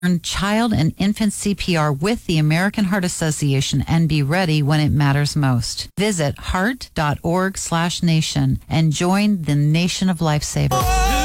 child and infant CPR with the American Heart Association and be ready when it matters most. Visit heart.org/nation and join the nation of lifesavers.